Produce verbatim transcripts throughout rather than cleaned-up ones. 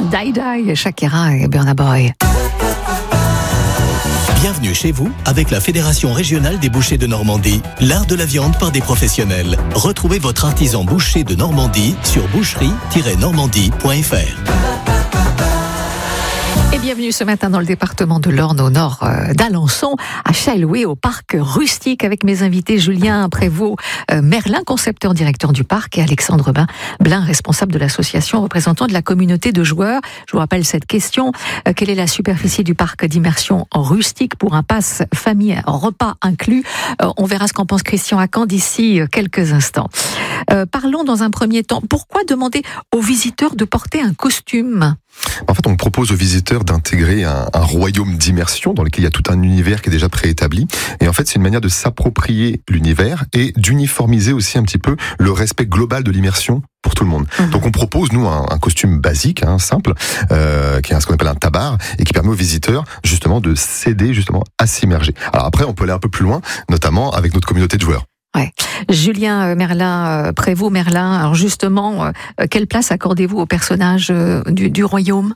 Die Die, Shakira et Burna Boy. Bienvenue chez vous avec la Fédération régionale des bouchers de Normandie, l'art de la viande par des professionnels. Retrouvez votre artisan boucher de Normandie sur boucherie tiret normandie point f r. Et bienvenue ce matin dans le département de l'Orne, au nord euh, d'Alençon, à Chailloué, au parc rustique, avec mes invités Julien Prévost euh, Merlin, concepteur directeur du parc, et Alexandre Bain, Blin, responsable de l'association, représentant de la communauté de joueurs. Je vous rappelle cette question, euh, quelle est la superficie du parc d'immersion rustique pour un pass famille, repas inclus? euh, On verra ce qu'en pense Christian Hacan d'ici quelques instants. Euh, parlons dans un premier temps, pourquoi demander aux visiteurs de porter un costume? En fait, on propose aux visiteurs d'intégrer un, un royaume d'immersion dans lequel il y a tout un univers qui est déjà préétabli. Et en fait, c'est une manière de s'approprier l'univers et d'uniformiser aussi un petit peu le respect global de l'immersion pour tout le monde. Mmh. Donc on propose, nous, un, un costume basique, hein, simple, euh, qui est ce qu'on appelle un tabard, et qui permet aux visiteurs, justement, de s'aider justement à s'immerger. Alors après, on peut aller un peu plus loin, notamment avec notre communauté de joueurs. Ouais. Julien Merlin, Prévost Merlin, alors justement, quelle place accordez-vous aux personnages du, du royaume?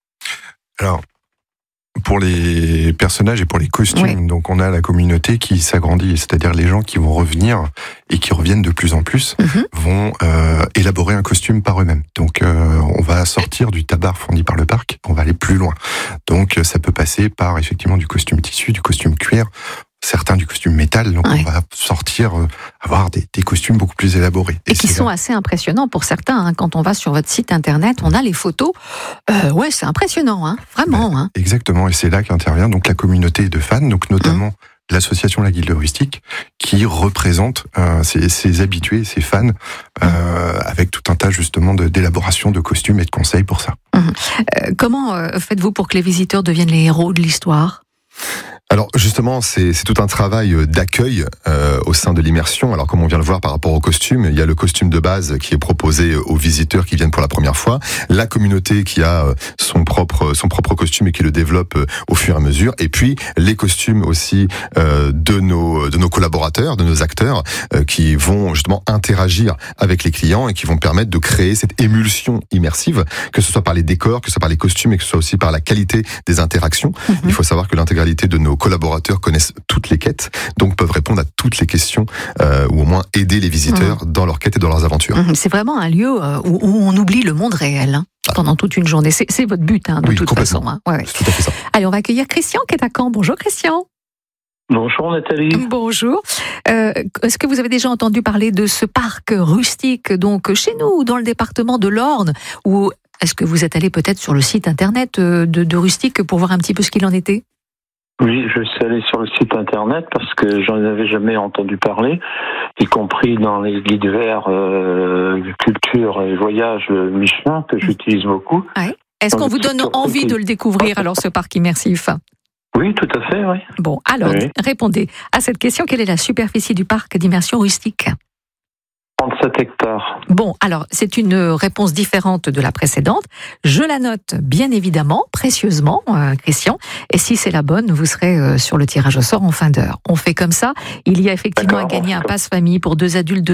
Alors, pour les personnages et pour les costumes, oui. Donc on a la communauté qui s'agrandit, c'est-à-dire les gens qui vont revenir et qui reviennent de plus en plus mm-hmm. vont euh, élaborer un costume par eux-mêmes. Donc euh, on va sortir du tabard fourni par le parc, on va aller plus loin. Donc ça peut passer par effectivement du costume tissu, du costume cuir, certains du costume métal, donc ouais. on va sortir, euh, avoir des, des costumes beaucoup plus élaborés. Et, et qui sont là. assez impressionnants pour certains. Hein. Quand on va sur votre site internet, on a les photos. Euh, ouais, c'est impressionnant, hein. Vraiment. Ben, hein. Exactement, et c'est là qu'intervient donc la communauté de fans, donc notamment mmh. l'association La Guilde Rustique, qui représente euh, ces, ces habitués, ces fans, euh, mmh. avec tout un tas justement de, d'élaboration de costumes et de conseils pour ça. Mmh. Euh, comment euh, faites-vous pour que les visiteurs deviennent les héros de l'histoire ? Alors justement, c'est, c'est tout un travail d'accueil euh, au sein de l'immersion. Alors comme on vient le voir par rapport au costume, il y a le costume de base qui est proposé aux visiteurs qui viennent pour la première fois, la communauté qui a son propre son propre costume et qui le développe au fur et à mesure, et puis les costumes aussi euh, de nos de nos collaborateurs, de nos acteurs, euh, qui vont justement interagir avec les clients et qui vont permettre de créer cette émulsion immersive, que ce soit par les décors, que ce soit par les costumes et que ce soit aussi par la qualité des interactions. Mm-hmm. Il faut savoir que l'intégralité de nos collaborateurs connaissent toutes les quêtes, donc peuvent répondre à toutes les questions, euh, ou au moins aider les visiteurs mmh. dans leurs quêtes et dans leurs aventures. Mmh, c'est vraiment un lieu où, où on oublie le monde réel, hein, ah. pendant toute une journée. C'est, c'est votre but, hein, de oui, toute façon. Hein. Ouais, ouais. C'est tout à fait ça. Allez, on va accueillir Christian qui est à Caen. Bonjour Christian. Bonjour Nathalie. Bonjour. Euh, est-ce que vous avez déjà entendu parler de ce parc rustique, donc chez nous, dans le département de l'Orne, ou est-ce que vous êtes allé peut-être sur le site internet de, de Rustique pour voir un petit peu ce qu'il en était ? Oui, je suis allé sur le site internet parce que j'en avais jamais entendu parler, y compris dans les guides verts euh, culture et voyage Michelin que j'utilise beaucoup. Ouais. Est-ce qu'on vous donne envie de le découvrir alors, ce parc immersif ? Oui, tout à fait, oui. Bon, alors, oui. Répondez à cette question. Quelle est la superficie du parc d'immersion rustique ? trente-sept hectares. Bon, alors, c'est une réponse différente de la précédente. Je la note, bien évidemment, précieusement, euh, Christian. Et si c'est la bonne, vous serez euh, sur le tirage au sort en fin d'heure. On fait comme ça. Il y a effectivement D'accord, à gagner un passe famille pour deux adultes,